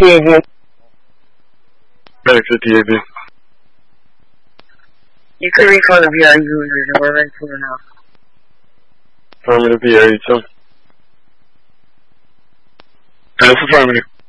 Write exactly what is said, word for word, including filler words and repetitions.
D A V. Medics at D A V. You can recall the V R users, and we're ready for them now. Affirmative, V R two. That's affirmative.